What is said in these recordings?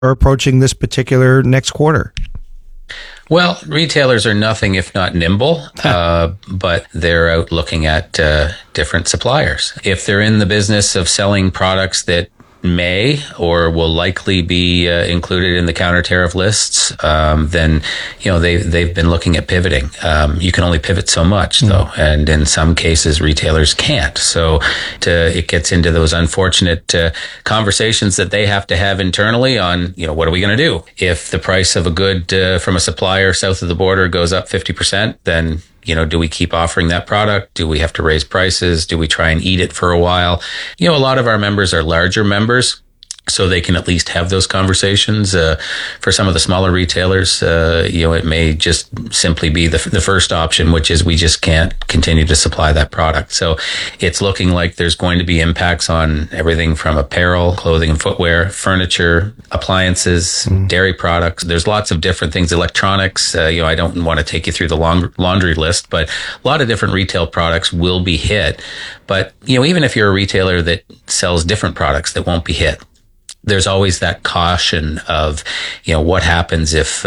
are approaching this particular next quarter? Well, retailers are nothing if not nimble, but they're out looking at different suppliers. If they're in the business of selling products that may or will likely be included in the counter tariff lists, then they've been looking at pivoting. You can only pivot so much, though, and in some cases retailers can't. So it gets into those unfortunate conversations that they have to have internally on, what are we going to do if the price of a good from a supplier south of the border goes up 50%? Then do we keep offering that product? Do we have to raise prices? Do we try and eat it for a while? A lot of our members are larger members, so they can at least have those conversations. For some of the smaller retailers, it may just simply be the first option, which is we just can't continue to supply that product. So it's looking like there's going to be impacts on everything from apparel, clothing and footwear, furniture, appliances, dairy products. There's lots of different things, electronics. I don't want to take you through the laundry list, but a lot of different retail products will be hit. But, even if you're a retailer that sells different products that won't be hit, there's always that caution of, what happens if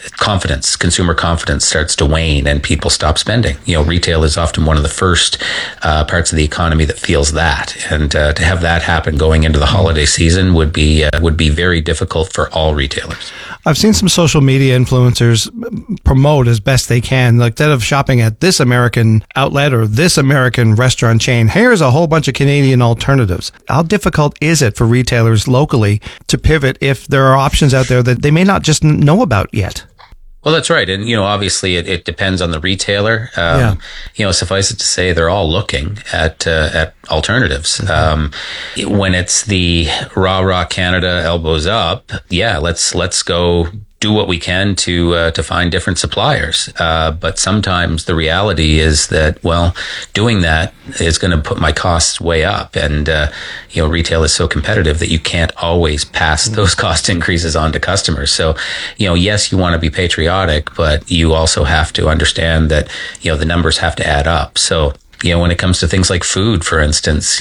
consumer confidence starts to wane and people stop spending. Retail is often one of the first parts of the economy that feels that, and to have that happen going into the holiday season would be very difficult for all retailers. I've seen some social media influencers promote as best they can, like, instead of shopping at this American outlet or this American restaurant chain, here's a whole bunch of Canadian alternatives. How difficult is it for retailers locally to pivot if there are options out there that they may not just know about yet? Well, that's right. And, obviously it depends on the retailer. Suffice it to say, they're all looking at alternatives. When it's the rah Canada elbows up, let's go do what we can to find different suppliers. But sometimes the reality is that, doing that is going to put my costs way up. And, retail is so competitive that you can't always pass those cost increases on to customers. So, yes, you want to be patriotic, but you also have to understand that, the numbers have to add up. So, when it comes to things like food, for instance,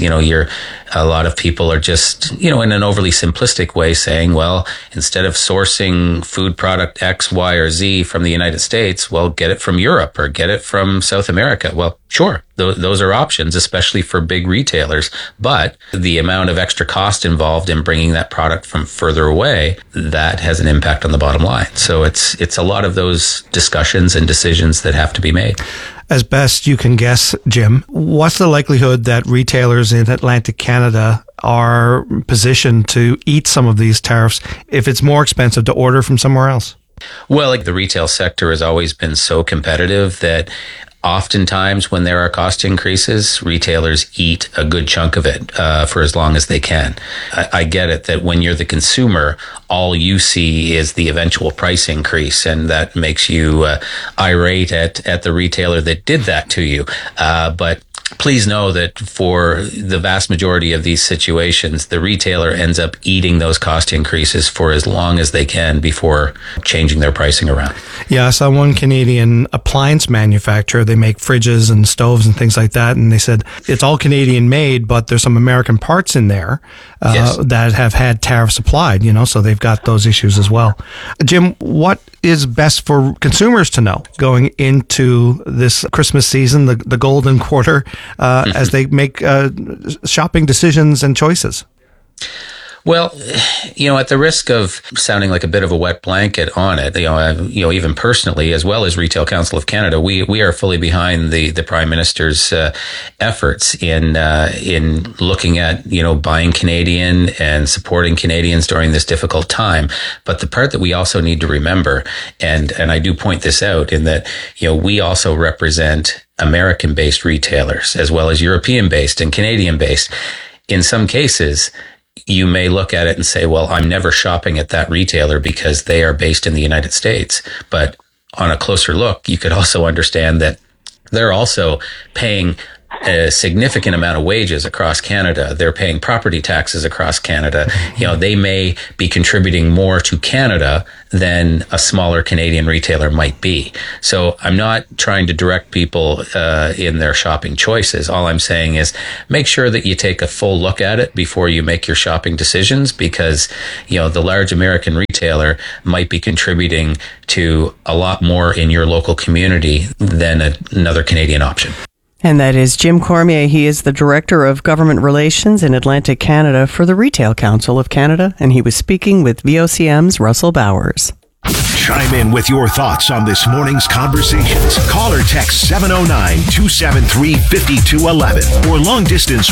a lot of people are just, in an overly simplistic way saying, instead of sourcing food product X, Y, or Z from the United States, get it from Europe or get it from South America. Well, sure, those are options, especially for big retailers. But the amount of extra cost involved in bringing that product from further away, that has an impact on the bottom line. So it's a lot of those discussions and decisions that have to be made. As best you can guess, Jim, what's the likelihood that retailers in Atlantic Canada are positioned to eat some of these tariffs if it's more expensive to order from somewhere else? Well, the retail sector has always been so competitive that oftentimes when there are cost increases, retailers eat a good chunk of it for as long as they can. I get it that when you're the consumer, all you see is the eventual price increase, and that makes you irate at the retailer that did that to you. But please know that for the vast majority of these situations, the retailer ends up eating those cost increases for as long as they can before changing their pricing around. Yeah, I saw one Canadian appliance manufacturer. They make fridges and stoves and things like that. And they said it's all Canadian made, but there's some American parts in there that have had tariffs applied, so they've got those issues as well. Jim, what is best for consumers to know going into this Christmas season, the golden quarter, as they make shopping decisions and choices? Well, at the risk of sounding like a bit of a wet blanket on it, even personally, as well as Retail Council of Canada, we are fully behind the Prime Minister's efforts in looking at, buying Canadian and supporting Canadians during this difficult time. But the part that we also need to remember, and I do point this out, in that, we also represent American-based retailers as well as European-based and Canadian-based. In some cases, you may look at it and say, I'm never shopping at that retailer because they are based in the United States. But on a closer look, you could also understand that they're also paying a significant amount of wages across Canada. They're paying property taxes across Canada. They may be contributing more to Canada than a smaller Canadian retailer might be. So I'm not trying to direct people in their shopping choices. All I'm saying is make sure that you take a full look at it before you make your shopping decisions, because the large American retailer might be contributing to a lot more in your local community than another Canadian option. And that is Jim Cormier. He is the Director of Government Relations in Atlantic Canada for the Retail Council of Canada, and he was speaking with VOCM's Russell Bowers. Chime in with your thoughts on this morning's conversations. Call or text 709-273-5211 or long distance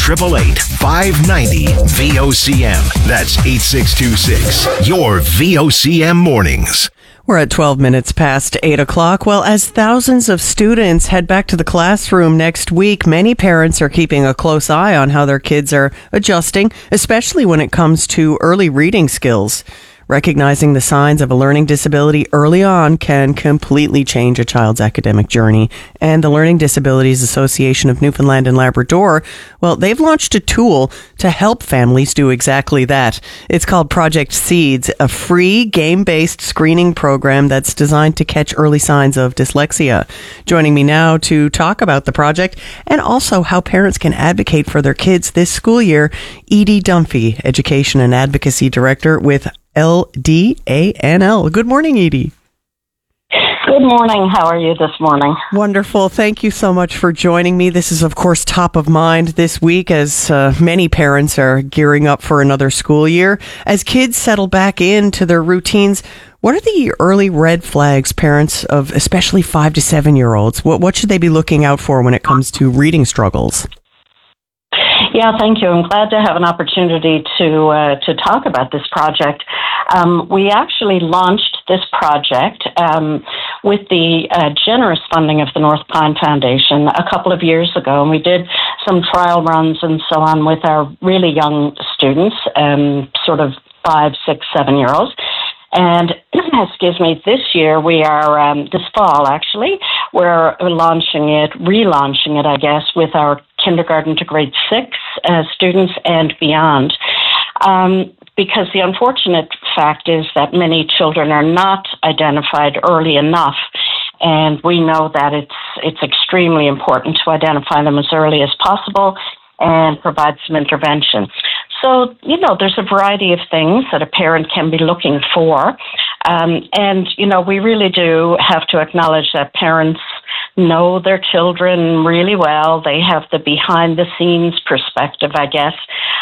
1-888-590-VOCM. That's 8626. Your VOCM mornings. We're at 12 minutes past 8 o'clock. Well, as thousands of students head back to the classroom next week, many parents are keeping a close eye on how their kids are adjusting, especially when it comes to early reading skills. Recognizing the signs of a learning disability early on can completely change a child's academic journey. And the Learning Disabilities Association of Newfoundland and Labrador, well, they've launched a tool to help families do exactly that. It's called Project Seeds, a free game-based screening program that's designed to catch early signs of dyslexia. Joining me now to talk about the project and also how parents can advocate for their kids this school year, Edie Dunphy, Education and Advocacy Director with LDANL. Good morning, Edie. Good morning. How are you this morning? Wonderful. Thank you so much for joining me. This is, of course, top of mind this week as many parents are gearing up for another school year. As kids settle back into their routines, what are the early red flags parents of especially 5 to 7-year-olds? What should they be looking out for when it comes to reading struggles? Yeah, thank you. I'm glad to have an opportunity to talk about this project. We actually launched this project with the generous funding of the North Pine Foundation a couple of years ago, and we did some trial runs and so on with our really young students, sort of 5, 6, 7-year-olds. And, this year we are, this fall actually, we're relaunching it, I guess, with our kindergarten to grade 6 students and beyond. Because the unfortunate fact is that many children are not identified early enough. And we know that it's extremely important to identify them as early as possible and provide some intervention. So, there's a variety of things that a parent can be looking for. And we really do have to acknowledge that parents know their children really well. They have the behind-the-scenes perspective, I guess.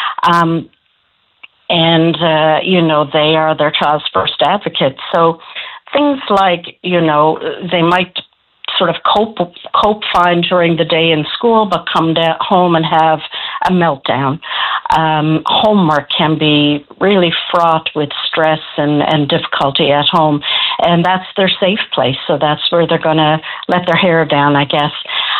They are their child's first advocates. So things like, they might sort of cope fine during the day in school, but come home and have a meltdown. Homework can be really fraught with stress and difficulty at home, and that's their safe place. So that's where they're going to let their hair down, I guess.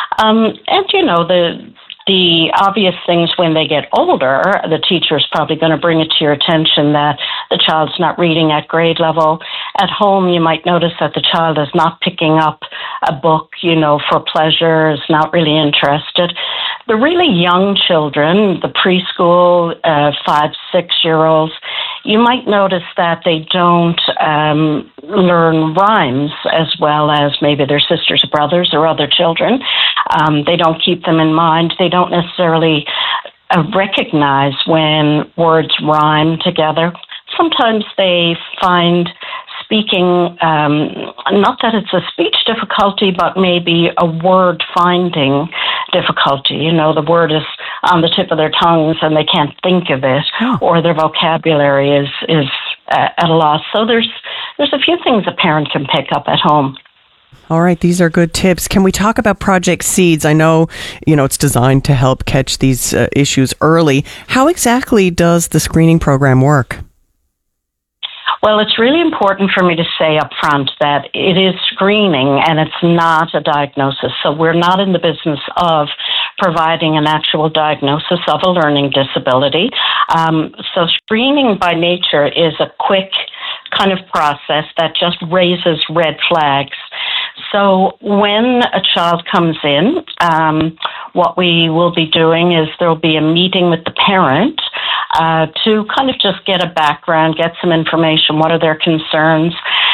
The obvious things when they get older, the teacher's probably going to bring it to your attention that the child's not reading at grade level. At home, you might notice that the child is not picking up a book, for pleasure, is not really interested. The really young children, the preschool, 5, 6-year-olds, you might notice that they don't learn rhymes as well as maybe their sisters or brothers or other children. They don't keep them in mind. They don't necessarily recognize when words rhyme together. Sometimes they find speaking, not that it's a speech difficulty, but maybe a word finding difficulty. The word is on the tip of their tongues and they can't think of it, or their vocabulary is at a loss. So there's a few things a parent can pick up at home. All right, these are good tips. Can we talk about Project Seeds? I know, it's designed to help catch these issues early. How exactly does the screening program work? Well, it's really important for me to say up front that it is screening and it's not a diagnosis. So we're not in the business of providing an actual diagnosis of a learning disability. So screening by nature is a quick kind of process that just raises red flags. So when a child comes in, what we will be doing is there will be a meeting with the parent to kind of just get a background, get some information. What are their concerns?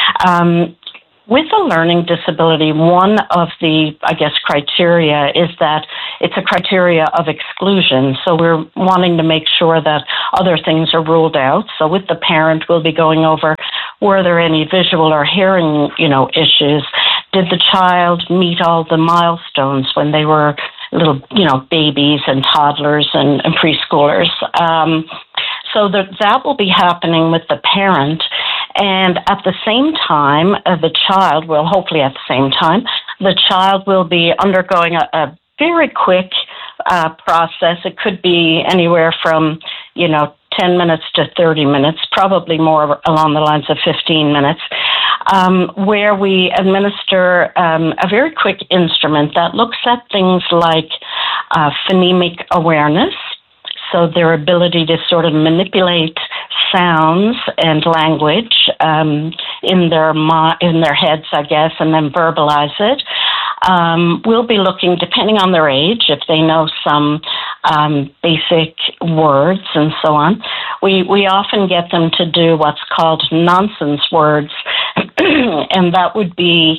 With a learning disability, one of the, criteria is that it's a criteria of exclusion. So we're wanting to make sure that other things are ruled out. So with the parent, we'll be going over, were there any visual or hearing, issues? Did the child meet all the milestones when they were little, babies and toddlers and preschoolers? So that will be happening with the parent. And at the same time, the child will, hopefully at the same time, the child will be undergoing a very quick process. It could be anywhere from, 10 minutes to 30 minutes, probably more along the lines of 15 minutes, where we administer a very quick instrument that looks at things like phonemic awareness, so their ability to sort of manipulate sounds and language in their heads, and then verbalize it. We'll be looking, depending on their age, if they know some basic words and so on. We often get them to do what's called nonsense words, and that would be,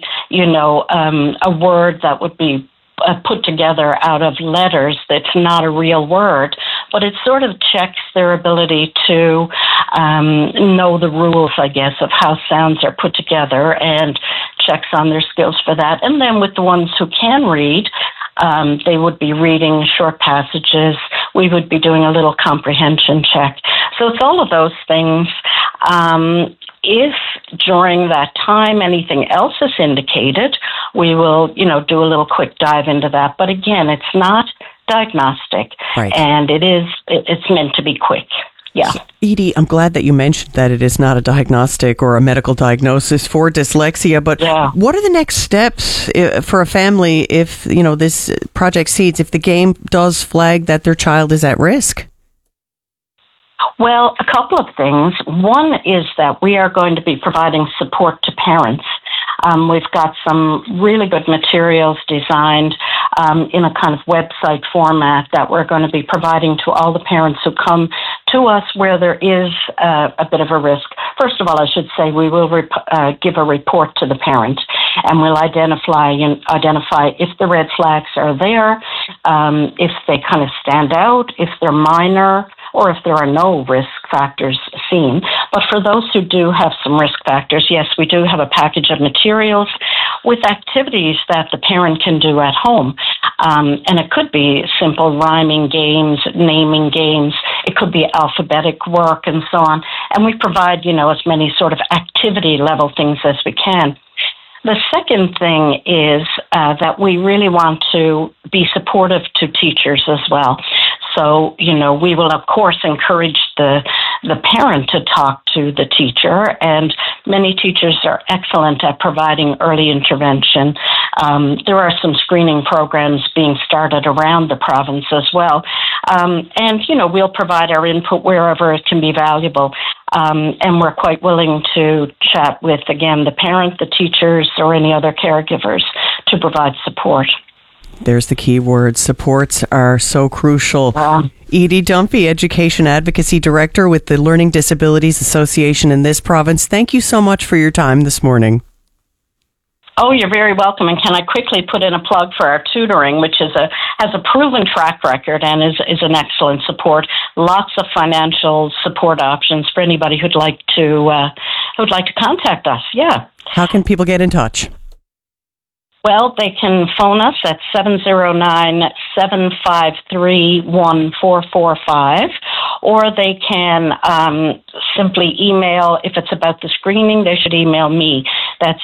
a word that would be put together out of letters that's not a real word, but it sort of checks their ability to know the rules, of how sounds are put together, and checks on their skills for that. And then with the ones who can read, they would be reading short passages. We would be doing a little comprehension check. So it's all of those things. If during that time anything else is indicated, we will, do a little quick dive into that. But again, it's not diagnostic, right, and it's meant to be quick. Yeah. Edie, I'm glad that you mentioned that it is not a diagnostic or a medical diagnosis for dyslexia, but what are the next steps for a family if, this Project Seeds, if the game does flag that their child is at risk? Well, a couple of things. One is that we are going to be providing support to parents. We've got some really good materials designed in a kind of website format that we're going to be providing to all the parents who come to us where there is a bit of a risk. First of all, I should say we will give a report to the parent, and we'll identify if the red flags are there, if they kind of stand out, if they're minor, or if there are no risk factors seen. But for those who do have some risk factors, yes, we do have a package of materials with activities that the parent can do at home. And it could be simple rhyming games, naming games. It could be alphabetic work and so on. And we provide, as many sort of activity level things as we can. The second thing is that we really want to be supportive to teachers as well. So, we will, of course, encourage the parent to talk to the teacher, and many teachers are excellent at providing early intervention. There are some screening programs being started around the province as well. And, we'll provide our input wherever it can be valuable. And we're quite willing to chat with, again, the parent, the teachers, or any other caregivers to provide support. There's the key word. Supports are so crucial. Edie Dunphy, Education Advocacy Director with the Learning Disabilities Association in this province. Thank you so much for your time this morning. Oh, you're very welcome. And can I quickly put in a plug for our tutoring, which has a proven track record and is an excellent support. Lots of financial support options for anybody who'd like to contact us. Yeah. How can people get in touch? Well, they can phone us at 709-753-1445, or they can simply email. If it's about the screening, they should email me. That's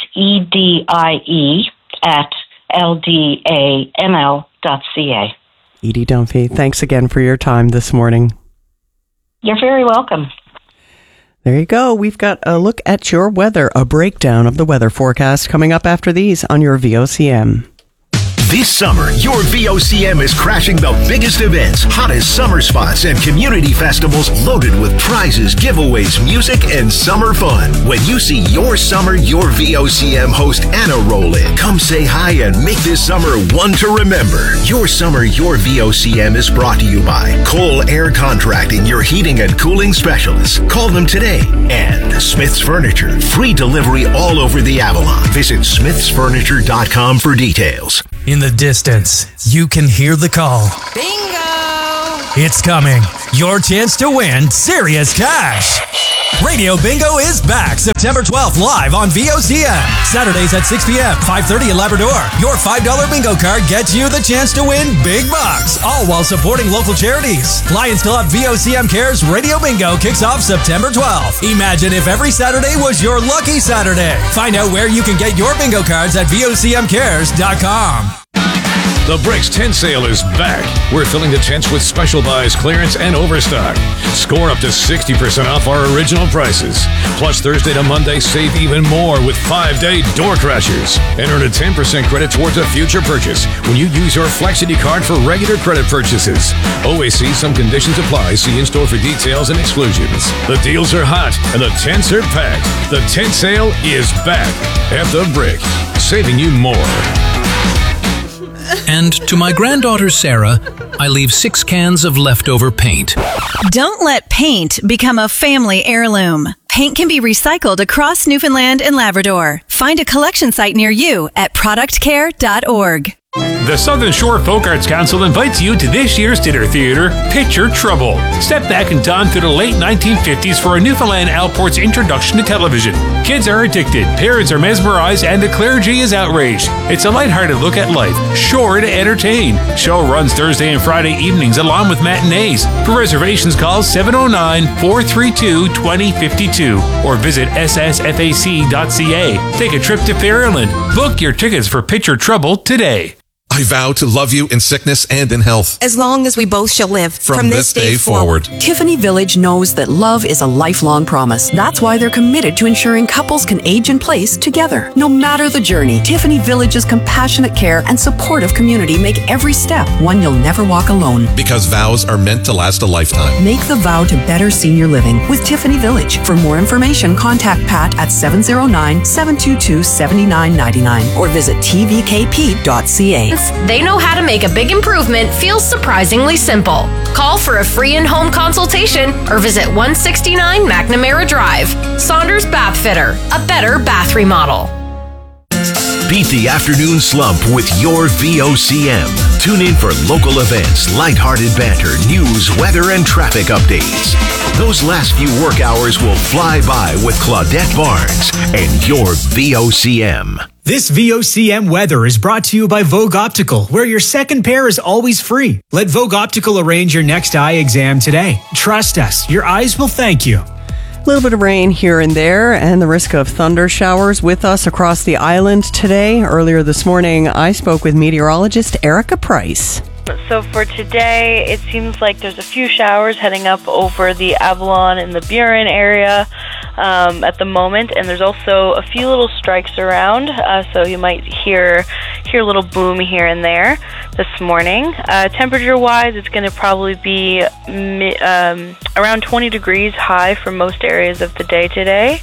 edie@ldanl.ca. Edie Dunphy, thanks again for your time this morning. You're very welcome. There you go. We've got a look at your weather, a breakdown of the weather forecast coming up after these on your VOCM. This summer, your VOCM is crashing the biggest events, hottest summer spots, and community festivals loaded with prizes, giveaways, music, and summer fun. When you see Your Summer, Your VOCM host Anna roll in, come say hi and make this summer one to remember. Your Summer, Your VOCM is brought to you by Cole Air Contracting, your heating and cooling specialists. Call them today. And Smith's Furniture, free delivery all over the Avalon. Visit smithsfurniture.com for details. In the distance, you can hear the call. Bingo! It's coming. Your chance to win serious cash. Radio Bingo is back September 12th live on VOCM. Saturdays at 6 p.m., 5:30 in Labrador. Your $5 bingo card gets you the chance to win big bucks, all while supporting local charities. Lions Club VOCM Cares Radio Bingo kicks off September 12th. Imagine if every Saturday was your lucky Saturday. Find out where you can get your bingo cards at VOCMcares.com. The Bricks Tent Sale is back. We're filling the tents with special buys, clearance, and overstock. Score up to 60% off our original prices. Plus, Thursday to Monday, save even more with 5-day door crashers. And earn a 10% credit towards a future purchase when you use your Flexity card for regular credit purchases. Always see some conditions apply. See in-store for details and exclusions. The deals are hot and the tents are packed. The tent sale is back at the Brick, saving you more. And to my granddaughter Sarah, I leave 6 cans of leftover paint. Don't let paint become a family heirloom. Paint can be recycled across Newfoundland and Labrador. Find a collection site near you at productcare.org. The Southern Shore Folk Arts Council invites you to this year's dinner theater, Picture Trouble. Step back in time to the late 1950s for a Newfoundland Alport's introduction to television. Kids are addicted, parents are mesmerized, and the clergy is outraged. It's a lighthearted look at life, sure to entertain. Show runs Thursday and Friday evenings along with matinees. For reservations, call 709-432-2052 or visit ssfac.ca. Take a trip to Fairland. Book your tickets for Picture Trouble today. I vow to love you in sickness and in health, as long as we both shall live from this day forward. Tiffany Village knows that love is a lifelong promise. That's why they're committed to ensuring couples can age in place together. No matter the journey, Tiffany Village's compassionate care and supportive community make every step one you'll never walk alone. Because vows are meant to last a lifetime. Make the vow to better senior living with Tiffany Village. For more information, contact Pat at 709-722-7999 or visit tvkp.ca. They know how to make a big improvement feel surprisingly simple. Call for a free in-home consultation or visit 169 McNamara Drive. Saunders Bath Fitter, a better bath remodel. Beat the afternoon slump with your VOCM. Tune in for local events, lighthearted banter, news, weather, and traffic updates. Those last few work hours will fly by with Claudette Barnes and your VOCM. This VOCM weather is brought to you by Vogue Optical, where your second pair is always free. Let Vogue Optical arrange your next eye exam today. Trust us, your eyes will thank you. A little bit of rain here and there, and the risk of thunder showers with us across the island today. Earlier this morning, I spoke with meteorologist Erica Price. So for today, it seems like there's a few showers heading up over the Avalon and the Burin area at the moment, and there's also a few little strikes around, so you might hear a little boom here and there this morning. Temperature-wise, it's going to probably be around 20 degrees high for most areas of the day today.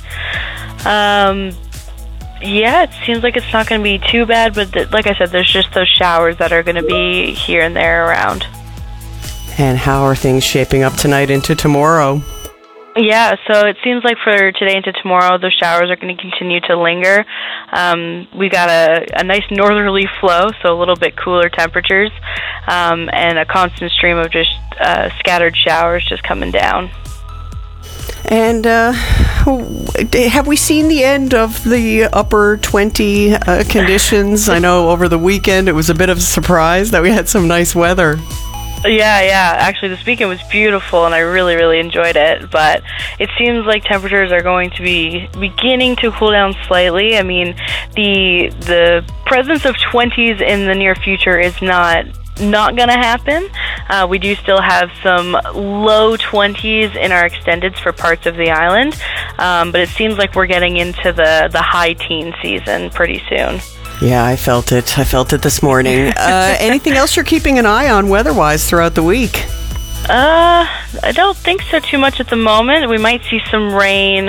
Yeah, it seems like it's not going to be too bad, but like I said, there's just those showers that are going to be here and there around. And how are things shaping up tonight into tomorrow? Yeah, so it seems like for today into tomorrow, those showers are going to continue to linger. We got a nice northerly flow, so a little bit cooler temperatures, and a constant stream of just scattered showers just coming down. And have we seen the end of the upper 20 conditions? I know over the weekend it was a bit of a surprise that we had some nice weather. Yeah. Actually, this weekend was beautiful, and I really, really enjoyed it. But it seems like temperatures are going to be beginning to cool down slightly. I mean, the presence of 20s in the near future is not going to happen. We do still have some low 20s in our extendeds for parts of the island, but it seems like we're getting into the high teen season pretty soon. Yeah, I felt it. I felt it this morning. Anything else you're keeping an eye on weather-wise throughout the week? I don't think so too much at the moment. We might see some rain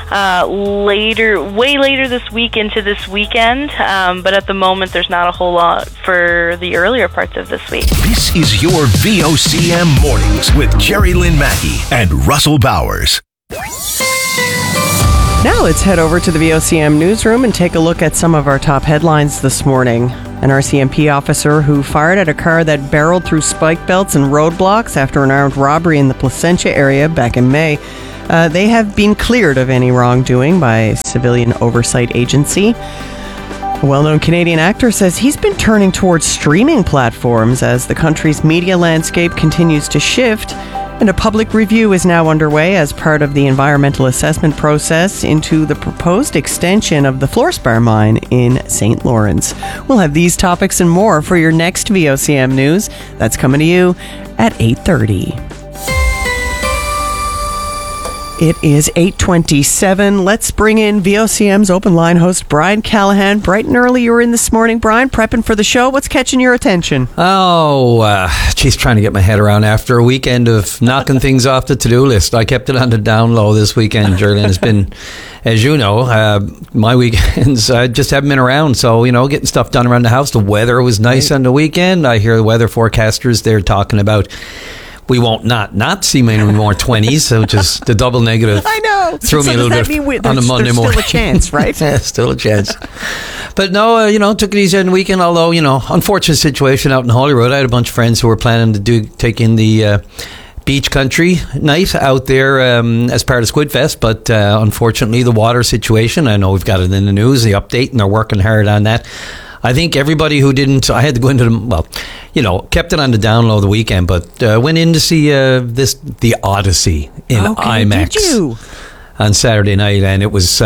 way later this week into this weekend, but at the moment there's not a whole lot for the earlier parts of this week. This is your VOCM Mornings with Jerry Lynn Mackey and Russell Bowers. Now let's head over to the VOCM newsroom and take a look at some of our top headlines this morning. An RCMP officer who fired at a car that barreled through spike belts and roadblocks after an armed robbery in the Placentia area back in May. They have been cleared of any wrongdoing by a civilian oversight agency. A well-known Canadian actor says he's been turning towards streaming platforms as the country's media landscape continues to shift. And a public review is now underway as part of the environmental assessment process into the proposed extension of the fluorspar mine in St. Lawrence. We'll have these topics and more for your next VOCM News. That's coming to you at 8:30. It is 8:27. Let's bring in VOCM's open line host, Brian Callahan. Bright and early you were in this morning, Brian, prepping for the show. What's catching your attention? Geez, trying to get my head around after a weekend of knocking things off the to-do list. I kept it on the down low this weekend, Jerlyn. It's been, as you know, my weekends, I just haven't been around. So, getting stuff done around the house. The weather was nice on the weekend. I hear the weather forecasters, they're talking about we won't not see many more 20s, which is the double negative. I know. Threw me a little bit on a Monday morning. There's still a chance, right? Yeah, still a chance. But no, took it easy on the weekend, although, unfortunate situation out in Holyrood. I had a bunch of friends who were planning to take in the beach country night out there as part of Squid Fest, but unfortunately the water situation, I know we've got it in the news, the update, and they're working hard on that. I think everybody who didn't, I had to go into kept it on the down low the weekend, but went in to see the Odyssey in IMAX. Did you? On Saturday night, and it was,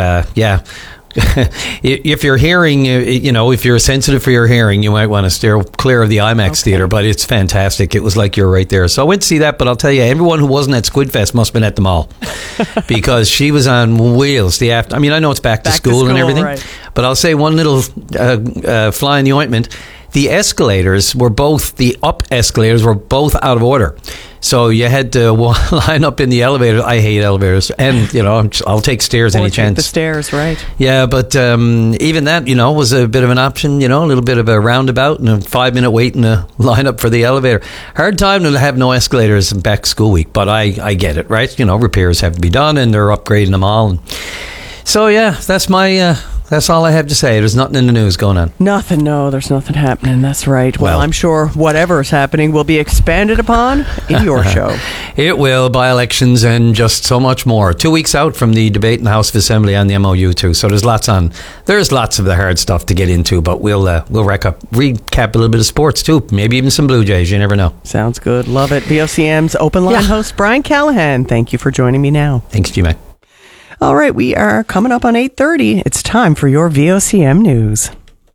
if you're hearing, if you're sensitive for your hearing, you might want to steer clear of the IMAX theater, but it's fantastic. It was like you're right there. So I went to see that, but I'll tell you, everyone who wasn't at Squidfest must have been at the mall because she was on wheels. I know it's back to school and everything, right. But I'll say one little fly in the ointment. The up escalators were both out of order. So you had to line up in the elevator. I hate elevators. And, I'll take stairs any chance. The stairs, right. Yeah, but even that, was a bit of an option, a little bit of a roundabout and a 5-minute wait in a line up for the elevator. Hard time to have no escalators back school week, but I get it, right? Repairs have to be done and they're upgrading them all. And so, yeah, that's my... That's all I have to say. There's nothing in the news going on. Nothing, no. There's nothing happening. That's right. Well, I'm sure whatever is happening will be expanded upon in your show. It will, by elections and just so much more. 2 weeks out from the debate in the House of Assembly on the MOU too. So there's lots of the hard stuff to get into, but we'll recap a little bit of sports too. Maybe even some Blue Jays. You never know. Sounds good. Love it. VOCM's open line host, Brian Callahan. Thank you for joining me now. Thanks, G-Man. All right, we are coming up on 8:30. It's time for your VOCM News.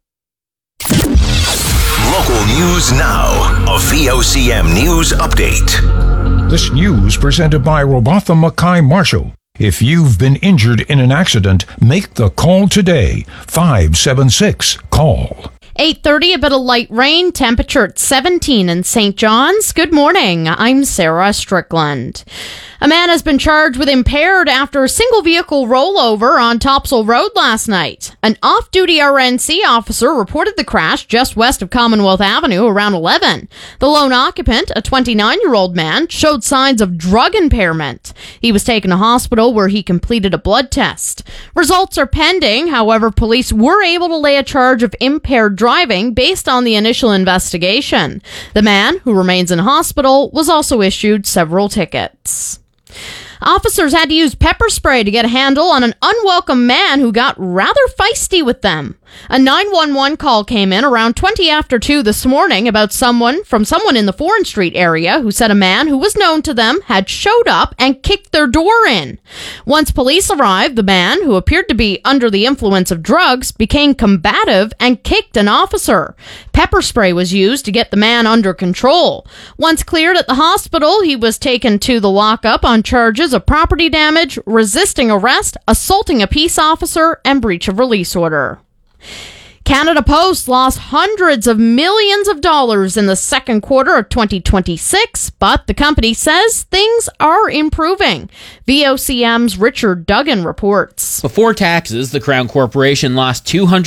Local news now. A VOCM News update. This news presented by Robotham Mackay Marshall. If you've been injured in an accident, make the call today. 576-CALL. 8:30, a bit of light rain, temperature at 17 in St. John's. Good morning, I'm Sarah Strickland. A man has been charged with impaired after a single vehicle rollover on Topsail Road last night. An off-duty RNC officer reported the crash just west of Commonwealth Avenue around 11. The lone occupant, a 29-year-old man, showed signs of drug impairment. He was taken to hospital where he completed a blood test. Results are pending. However, police were able to lay a charge of impaired driving based on the initial investigation. The man, who remains in hospital, was also issued several tickets. Officers had to use pepper spray to get a handle on an unwelcome man who got rather feisty with them. A 911 call came in around 20 after 2 this morning about someone in the Foreign Street area who said a man who was known to them had showed up and kicked their door in. Once police arrived, the man, who appeared to be under the influence of drugs, became combative and kicked an officer. Pepper spray was used to get the man under control. Once cleared at the hospital, he was taken to the lockup on charges of property damage, resisting arrest, assaulting a peace officer, and breach of release order. Canada Post lost hundreds of millions of dollars in the second quarter of 2026, but the company says things are improving. VOCM's Richard Duggan reports. Before taxes, the Crown Corporation lost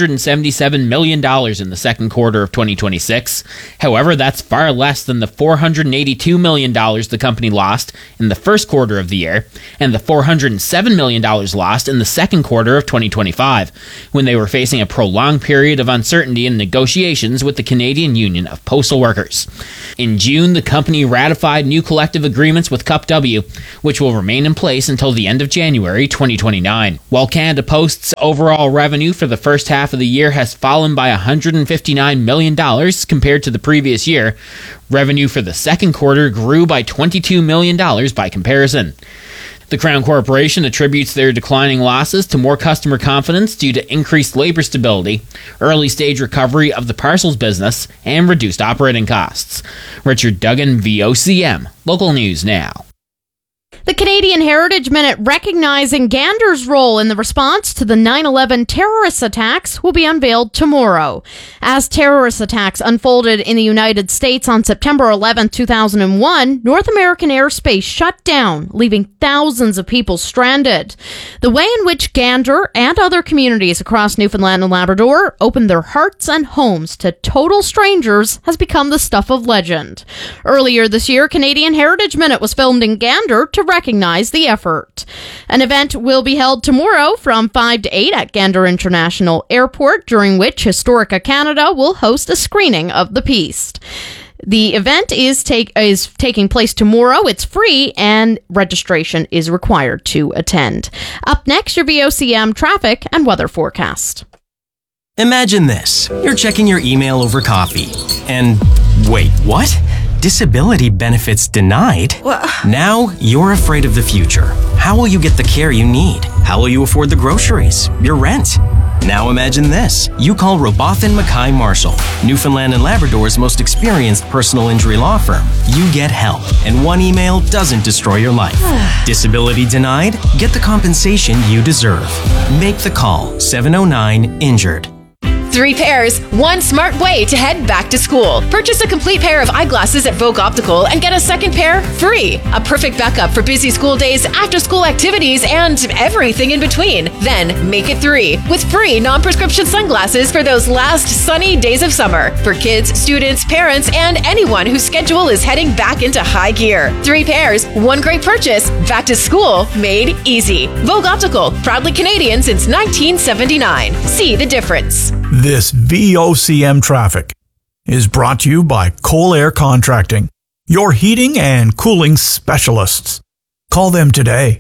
$277 million in the second quarter of 2026. However, that's far less than the $482 million the company lost in the first quarter of the year, and the $407 million lost in the second quarter of 2025, when they were facing a prolonged period of uncertainty in negotiations with the Canadian Union of Postal Workers. In June, the company ratified new collective agreements with CUP W, which will remain in place until the end of January 2029. While Canada Post's overall revenue for the first half of the year has fallen by $159 million compared to the previous year, revenue for the second quarter grew by $22 million by comparison. The Crown Corporation attributes their declining losses to more customer confidence due to increased labor stability, early-stage recovery of the parcels business, and reduced operating costs. Richard Duggan, VOCM. Local News Now. The Canadian Heritage Minute recognizing Gander's role in the response to the 9/11 terrorist attacks will be unveiled tomorrow. As terrorist attacks unfolded in the United States on September 11, 2001, North American airspace shut down, leaving thousands of people stranded. The way in which Gander and other communities across Newfoundland and Labrador opened their hearts and homes to total strangers has become the stuff of legend. Earlier this year, Canadian Heritage Minute was filmed in Gander to recognize the effort. An event will be held tomorrow from 5 to 8 at Gander International Airport, during which Historica Canada will host a screening of the piece. The event is taking place tomorrow. It's free and registration is required to attend. Up next, your VOCM traffic and weather forecast. Imagine this. You're checking your email over coffee. And wait, what? Disability benefits denied? Now you're afraid of the future. How will you get the care you need? How will you afford the groceries, your rent? Now imagine this. You call Robotham Mackay Marshall, Newfoundland and Labrador's most experienced personal injury law firm. You get help, and one email doesn't destroy your life. Disability denied? Get the compensation you deserve. Make the call. 709-INJURED. 3 pairs, 1 smart way to head back to school. Purchase a complete pair of eyeglasses at Vogue Optical and get a second pair free. A perfect backup for busy school days, after-school activities, and everything in between. Then make it 3 with free non-prescription sunglasses for those last sunny days of summer for kids, students, parents, and anyone whose schedule is heading back into high gear. 3 pairs, 1 great purchase. Back to school made easy. Vogue Optical, proudly Canadian since 1979. See the difference. This VOCM traffic is brought to you by Coal Air Contracting, your heating and cooling specialists. Call them today.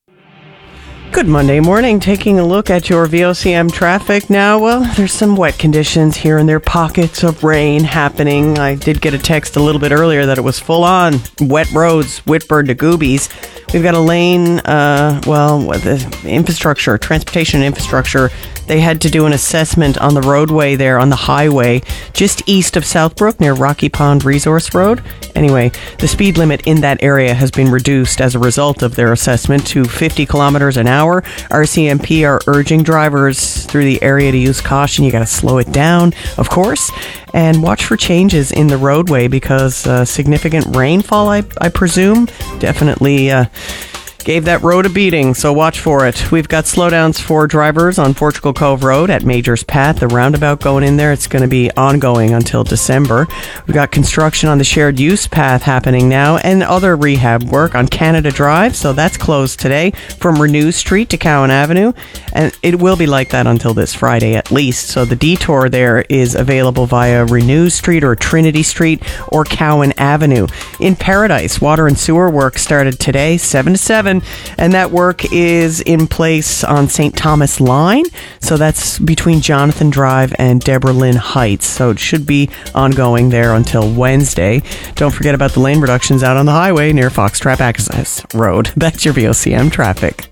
Good Monday morning. Taking a look at your VOCM traffic now. Well, there's some wet conditions here and there, pockets of rain happening. I did get a text a little bit earlier that it was full on wet roads, Whitburn to Goobies. We've got a lane, with the infrastructure, transportation infrastructure. They had to do an assessment on the roadway there on the highway just east of Southbrook near Rocky Pond Resource Road. Anyway, the speed limit in that area has been reduced as a result of their assessment to 50 kilometers an hour. RCMP are urging drivers through the area to use caution. You got to slow it down, of course, and watch for changes in the roadway because significant rainfall, I presume, definitely gave that road a beating, so watch for it. We've got slowdowns for drivers on Portugal Cove Road at Majors Path. The roundabout going in there, it's going to be ongoing until December. We've got construction on the shared use path happening now and other rehab work on Canada Drive, so that's closed today from Renew Street to Cowan Avenue, and it will be like that until this Friday at least. So the detour there is available via Renew Street or Trinity Street or Cowan Avenue. In Paradise, water and sewer work started today, 7 to 7. And that work is in place on St. Thomas Line. So that's between Jonathan Drive and Deborah Lynn Heights. So it should be ongoing there until Wednesday. Don't forget about the lane reductions out on the highway near Foxtrap Access Road. That's your VOCM traffic.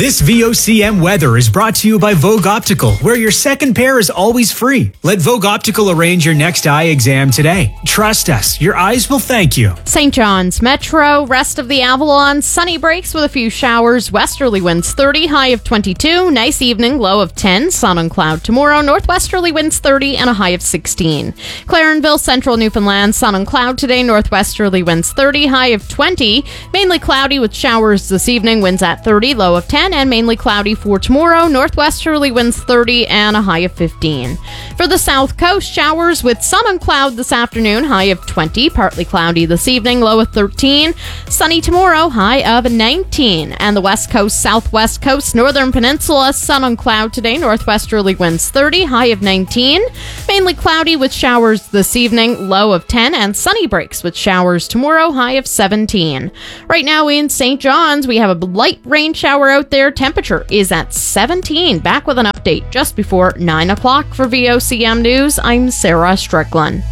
This VOCM weather is brought to you by Vogue Optical, where your second pair is always free. Let Vogue Optical arrange your next eye exam today. Trust us, your eyes will thank you. St. John's Metro, rest of the Avalon, sunny breaks with a few showers, westerly winds 30, high of 22, nice evening, low of 10, sun and cloud tomorrow, northwesterly winds 30 and a high of 16. Clarenville, central Newfoundland, sun and cloud today, northwesterly winds 30, high of 20, mainly cloudy with showers this evening, winds at 30, low of 10, and mainly cloudy for tomorrow, northwesterly winds 30 and a high of 15. For the south coast, showers with sun and cloud this afternoon, high of 20, partly cloudy this evening, low of 13, sunny tomorrow, high of 19. And the west coast, southwest coast, northern peninsula, sun and cloud today, northwesterly winds 30, high of 19, mainly cloudy with showers this evening, low of 10, and sunny breaks with showers tomorrow, high of 17. Right now in St. John's, we have a light rain shower out there. Temperature is at 17. Back with an update just before 9 o'clock for VOCM News. I'm Sarah Strickland.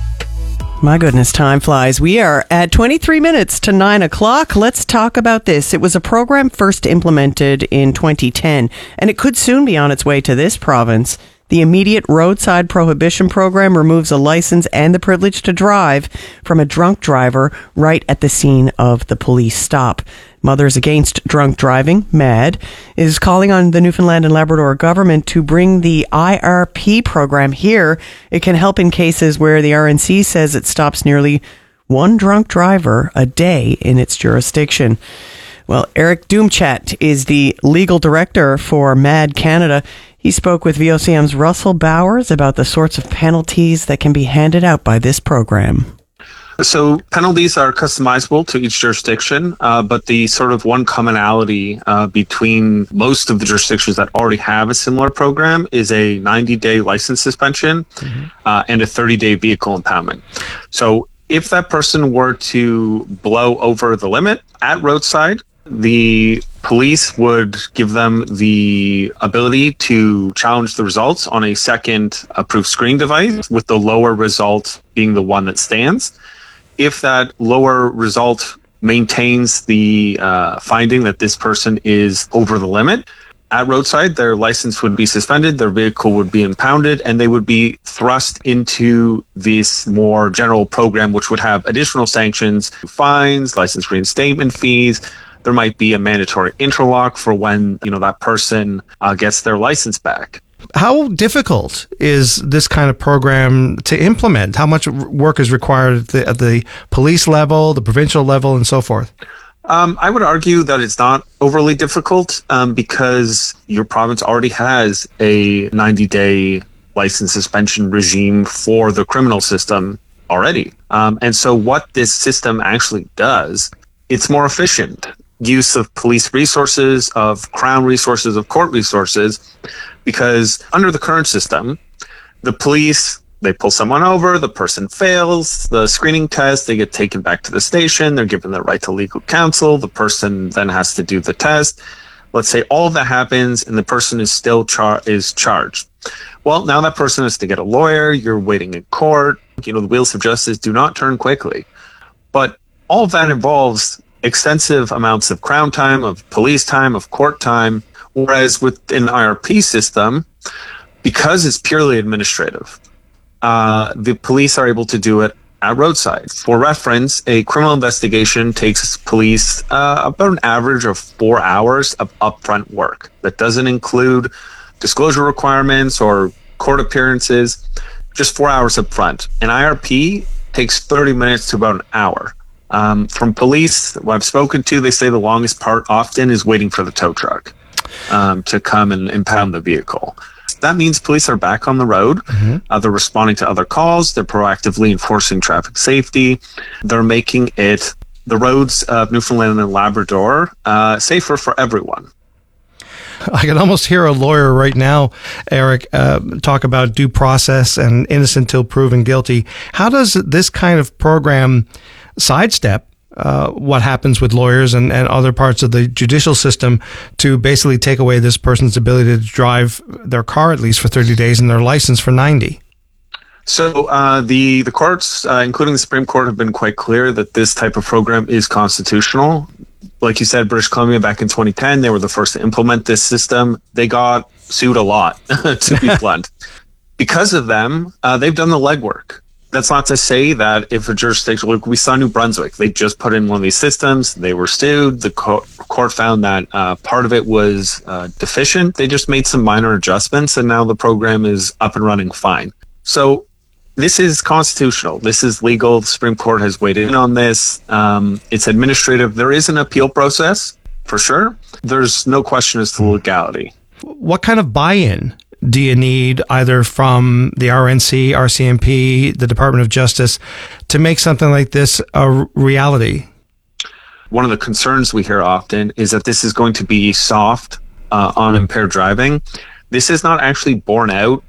My goodness, time flies. We are at 23 minutes to 9 o'clock. Let's talk about this. It was a program first implemented in 2010, and it could soon be on its way to this province. The Immediate Roadside Prohibition Program removes a license and the privilege to drive from a drunk driver right at the scene of the police stop. Mothers Against Drunk Driving, MAD, is calling on the Newfoundland and Labrador government to bring the IRP program here. It can help in cases where the RNC says it stops nearly one drunk driver a day in its jurisdiction. Well, Eric Doomchat is the legal director for MAD Canada. He spoke with VOCM's Russell Bowers about the sorts of penalties that can be handed out by this program. So penalties are customizable to each jurisdiction, but the sort of one commonality between most of the jurisdictions that already have a similar program is a 90-day license suspension and a 30-day vehicle impoundment. So if that person were to blow over the limit at roadside, the police would give them the ability to challenge the results on a second approved screening device, with the lower result being the one that stands. If that lower result maintains the finding that this person is over the limit, at roadside, their license would be suspended, their vehicle would be impounded, and they would be thrust into this more general program, which would have additional sanctions, fines, license reinstatement fees. There might be a mandatory interlock for when, that person gets their license back. How difficult is this kind of program to implement? How much work is required at the police level, the provincial level, and so forth? I would argue that it's not overly difficult because your province already has a 90-day license suspension regime for the criminal system already. And so what this system actually does, it's more efficient use of police resources, of Crown resources, of court resources, because under the current system, the police, they pull someone over, the person fails the screening test, they get taken back to the station, they're given the right to legal counsel, the person then has to do the test. Let's say all of that happens and the person is still charged. Well, now that person has to get a lawyer, you're waiting in court, the wheels of justice do not turn quickly. But all of that involves extensive amounts of Crown time, of police time, of court time, whereas with an IRP system, because it's purely administrative, the police are able to do it at roadside. For reference, a criminal investigation takes police about an average of 4 hours of upfront work. That doesn't include disclosure requirements or court appearances, just 4 hours up front. An IRP takes 30 minutes to about an hour. From police, what I've spoken to, they say the longest part often is waiting for the tow truck to come and impound the vehicle. That means police are back on the road. They're responding to other calls. They're proactively enforcing traffic safety. They're making the roads of Newfoundland and Labrador safer for everyone. I can almost hear a lawyer right now, Eric, talk about due process and innocent till proven guilty. How does this kind of program sidestep what happens with lawyers and other parts of the judicial system to basically take away this person's ability to drive their car at least for 30 days and their license for 90? So the courts, including the Supreme Court, have been quite clear that this type of program is constitutional. like you said, British Columbia back in 2010, they were the first to implement this system. They got sued a lot, to be blunt. Because of them, they've done the legwork. That's not to say that if a jurisdiction, like we saw New Brunswick, they just put in one of these systems, they were sued, the court found that part of it was deficient. They just made some minor adjustments, and now the program is up and running fine. So this is constitutional. This is legal. The Supreme Court has weighed in on this. It's administrative. There is an appeal process, for sure. There's no question as to legality. What kind of buy-in do you need either from the RNC, RCMP, the Department of Justice to make something like this a reality? One of the concerns we hear often is that this is going to be soft on impaired driving. This is not actually borne out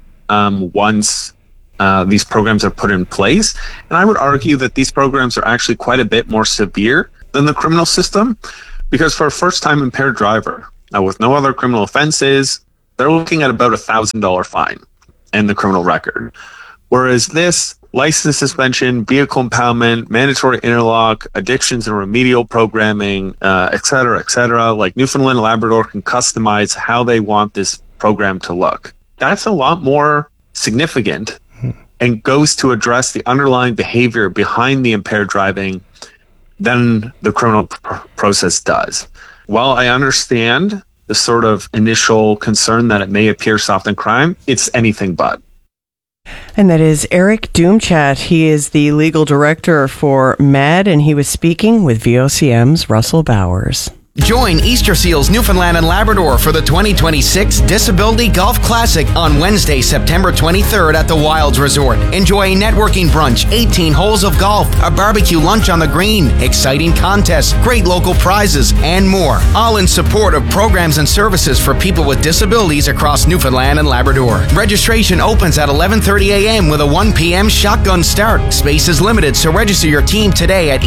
once these programs are put in place. And I would argue that these programs are actually quite a bit more severe than the criminal system, because for a first-time impaired driver, with no other criminal offenses, they're looking at about $1,000 fine in the criminal record. Whereas this, license suspension, vehicle impoundment, mandatory interlock, addictions and remedial programming, et cetera, like Newfoundland and Labrador can customize how they want this program to look. That's a lot more significant and goes to address the underlying behavior behind the impaired driving than the criminal process does. While I understand the sort of initial concern that it may appear soft in crime, it's anything but. And that is Eric Doomchat. He is the legal director for MAD, and he was speaking with VOCM's Russell Bowers. Join Easter Seals Newfoundland and Labrador for the 2026 Disability Golf Classic on Wednesday, September 23rd at the Wilds Resort. Enjoy a networking brunch, 18 holes of golf, a barbecue lunch on the green, exciting contests, great local prizes, and more. All in support of programs and services for people with disabilities across Newfoundland and Labrador. Registration opens at 11:30 a.m. with a 1 p.m. shotgun start. Space is limited, so register your team today at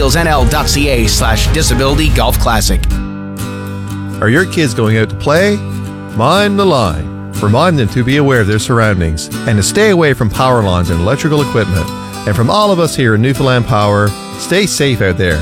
eastersealsnl.ca/disability golf classic. Are your kids going out to play? Mind the line. Remind them to be aware of their surroundings and to stay away from power lines and electrical equipment. And from all of us here in Newfoundland Power, stay safe out there.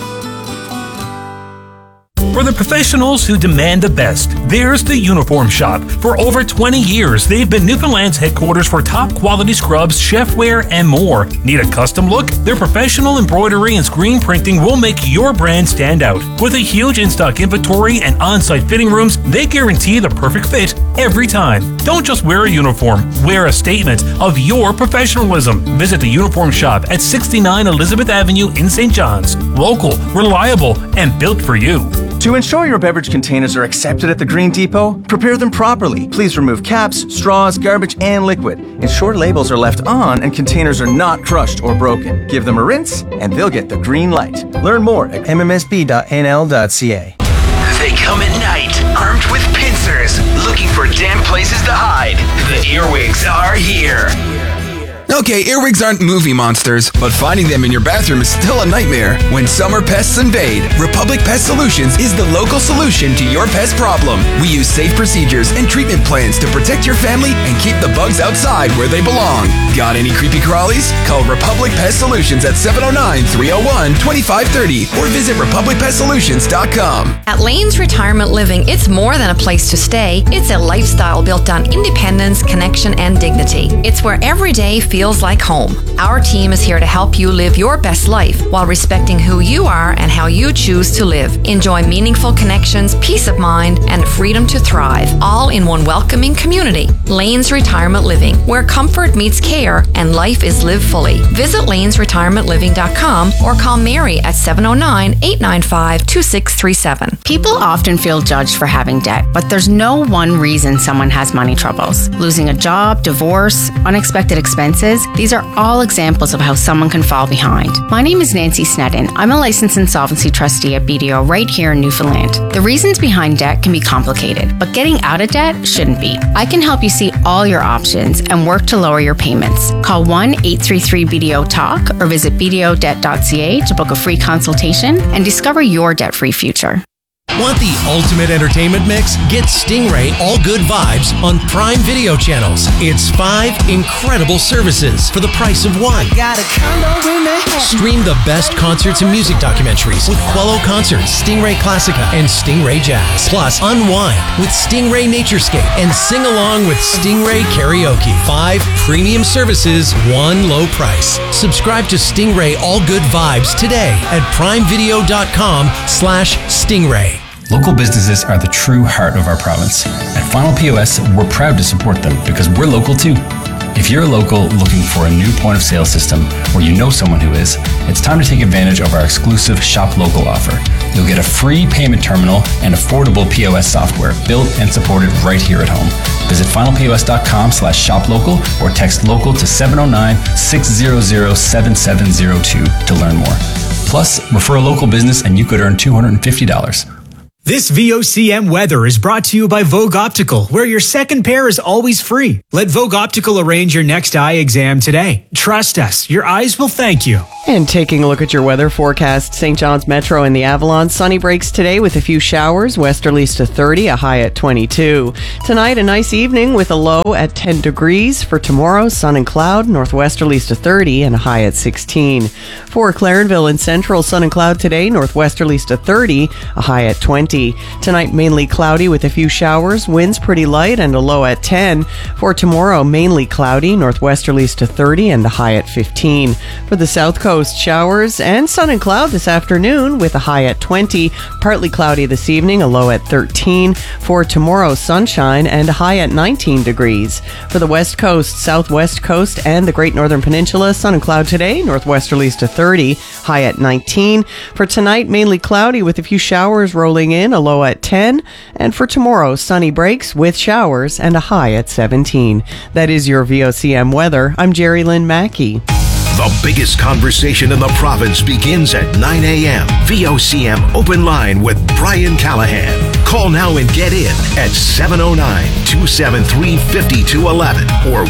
For the professionals who demand the best, there's the Uniform Shop. For over 20 years, they've been Newfoundland's headquarters for top quality scrubs, chefware, and more. Need a custom look? Their professional embroidery and screen printing will make your brand stand out. With a huge in-stock inventory and on-site fitting rooms, they guarantee the perfect fit every time. Don't just wear a uniform, wear a statement of your professionalism. Visit the Uniform Shop at 69 Elizabeth Avenue in St. John's. Local, reliable, and built for you. To ensure your beverage containers are accepted at the Green Depot, prepare them properly. Please remove caps, straws, garbage, and liquid. Ensure labels are left on and containers are not crushed or broken. Give them a rinse and they'll get the green light. Learn more at mmsb.nl.ca. They come at night, armed with pincers, looking for damp places to hide. The Earwigs are here. Okay, earwigs aren't movie monsters, but finding them in your bathroom is still a nightmare. When summer pests invade, Republic Pest Solutions is the local solution to your pest problem. We use safe procedures and treatment plans to protect your family and keep the bugs outside where they belong. Got any creepy crawlies? Call Republic Pest Solutions at 709-301-2530 or visit republicpestsolutions.com. At Lane's Retirement Living, it's more than a place to stay. It's a lifestyle built on independence, connection, and dignity. It's where every day feels like home. Our team is here to help you live your best life while respecting who you are and how you choose to live. Enjoy meaningful connections, peace of mind, and freedom to thrive, all in one welcoming community. Lane's Retirement Living, where comfort meets care and life is lived fully. Visit lanesretirementliving.com or call Mary at 709-895-2637. People often feel judged for having debt, but there's no one reason someone has money troubles. Losing a job, divorce, unexpected expenses, these are all examples of how someone can fall behind. My name is Nancy Sneddon. I'm a licensed insolvency trustee at BDO right here in Newfoundland. The reasons behind debt can be complicated, but getting out of debt shouldn't be. I can help you see all your options and work to lower your payments. Call 1-833-BDO-TALK or visit bdodebt.ca to book a free consultation and discover your debt-free future. Want the ultimate entertainment mix? Get Stingray All Good Vibes on Prime Video channels. It's 5 incredible services for the price of one. Stream the best concerts and music documentaries with Quello Concerts, Stingray Classica, and Stingray Jazz. Plus, unwind with Stingray Naturescape and sing along with Stingray Karaoke. 5 premium services, one low price. Subscribe to Stingray All Good Vibes today at primevideo.com/Stingray. Local businesses are the true heart of our province. At Final POS, we're proud to support them because we're local too. If you're a local looking for a new point of sale system or you know someone who is, it's time to take advantage of our exclusive Shop Local offer. You'll get a free payment terminal and affordable POS software built and supported right here at home. Visit finalpos.com/shoplocal or text local to 709-600-7702 to learn more. Plus, refer a local business and you could earn $250. This VOCM weather is brought to you by Vogue Optical, where your second pair is always free. Let Vogue Optical arrange your next eye exam today. Trust us, your eyes will thank you. And taking a look at your weather forecast, St. John's Metro and the Avalon, sunny breaks today with a few showers, westerlies to 30, a high at 22. Tonight, a nice evening with a low at 10 degrees. For tomorrow, sun and cloud, northwesterlies to 30 and a high at 16. For Clarenville and Central, sun and cloud today, northwesterlies to 30, a high at 20. Tonight, mainly cloudy with a few showers, winds pretty light and a low at 10. For tomorrow, mainly cloudy, northwesterlies to 30 and a high at 15. For the South Coast, showers and sun and cloud this afternoon with a high at 20. Partly cloudy this evening, a low at 13. For tomorrow, sunshine and a high at 19 degrees. For the West Coast, Southwest Coast, and the Great Northern Peninsula, sun and cloud today, northwesterlies to 30, high at 19. For tonight, mainly cloudy with a few showers rolling in, a low at 10. And for tomorrow, sunny breaks with showers and a high at 17. That is your VOCM weather. I'm Jerry Lynn Mackey. The biggest conversation in the province begins at 9 a.m. VOCM Open Line with Brian Callahan. Call now and get in at 709-273-5211 or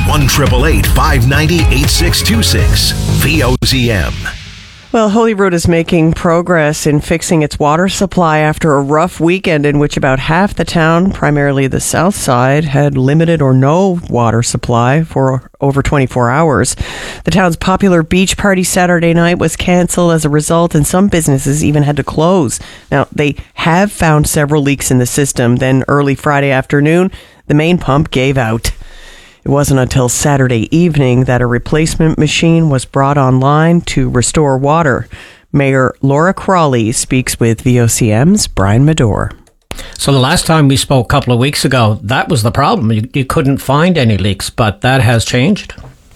1-888-590-8626. VOCM. Well, Holyrood is making progress in fixing its water supply after a rough weekend in which about half the town, primarily the south side, had limited or no water supply for over 24 hours. The town's popular beach party Saturday night was canceled as a result, and some businesses even had to close. Now, they have found several leaks in the system. Then early Friday afternoon, the main pump gave out. It wasn't until Saturday evening that a replacement machine was brought online to restore water. Mayor Laura Crawley speaks with VOCM's Brian Medore. So the last time we spoke a couple of weeks ago, that was the problem. You couldn't find any leaks, but that has changed.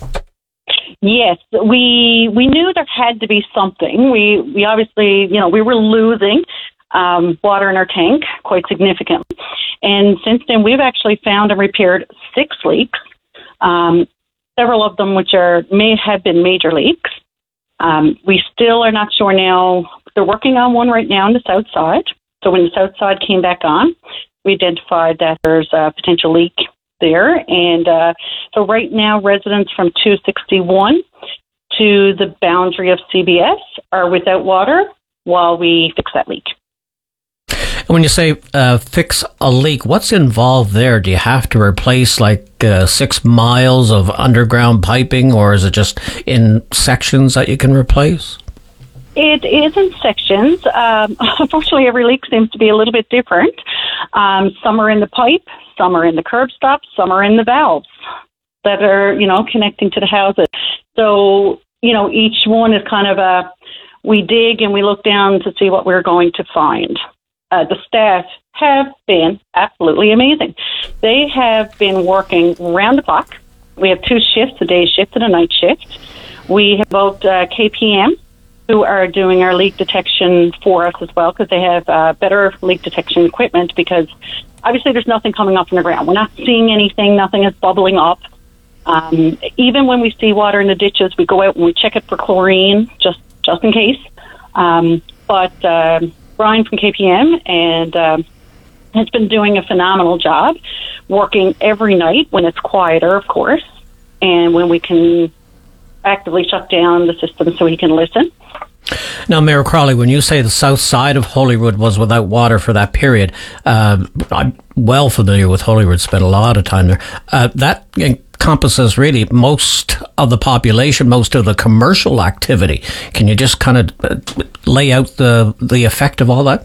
Yes, we knew there had to be something. We obviously, we were losing water in our tank quite significantly. And since then, we've actually found and repaired 6 leaks. Several of them which may have been major leaks. We still are not sure now. They're working on one right now on the south side. So when the south side came back on, we identified that there's a potential leak there. And so right now, residents from 261 to the boundary of CBS are without water while we fix that leak. When you say fix a leak, what's involved there? Do you have to replace 6 miles of underground piping, or is it just in sections that you can replace? It is in sections. Unfortunately, every leak seems to be a little bit different. Some are in the pipe, some are in the curb stops, some are in the valves that are, connecting to the houses. So, each one is kind of we dig and we look down to see what we're going to find. The staff have been absolutely amazing. They have been working round the clock. We have 2 shifts, a day shift and a night shift. We have both KPM, who are doing our leak detection for us as well, because they have better leak detection equipment, because obviously there's nothing coming up from the ground. We're not seeing anything. Nothing is bubbling up. Even when we see water in the ditches, we go out and we check it for chlorine, just in case. But Brian from KPM and has been doing a phenomenal job, working every night when it's quieter, of course, and when we can actively shut down the system so he can listen. Now, Mayor Crowley, when you say the south side of Holyrood was without water for that period, I'm well familiar with Holyrood, spent a lot of time there. That encompasses really most of the population, most of the commercial activity. Can you just kind of lay out the effect of all that?